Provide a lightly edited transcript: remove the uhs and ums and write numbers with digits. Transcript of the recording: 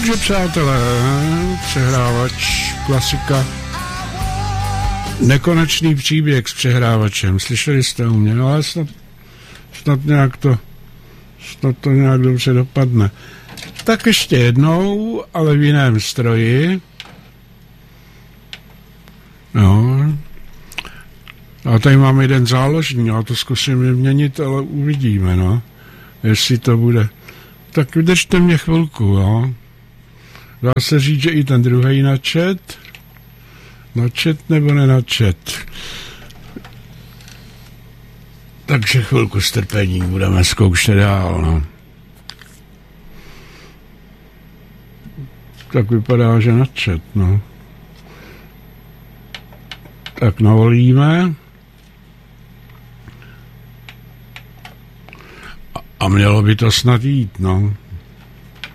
Takže přátelé, přehrávač, klasika. Nekonečný příběh s přehrávačem. Slyšeli jste u mě, ale snad to nějak dobře dopadne. Tak ještě jednou, ale v jiném stroji. No. A tady mám jeden záložní, já to zkusím vyměnit, ale uvidíme, no. Jestli to bude. Tak vydržte mě chvilku, jo. Dá se říct, že i ten druhý načet. Načet nebo nenačet. Takže chvilku strpení, budeme zkoušet dál, no. Tak vypadá, že načet, no. Tak navolíme. A mělo by to snad jít, no.